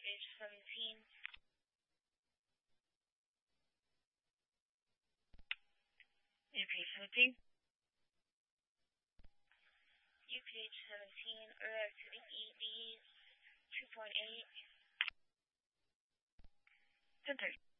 page 17. New page 17. New page 17, or to the EB 2.8. Center.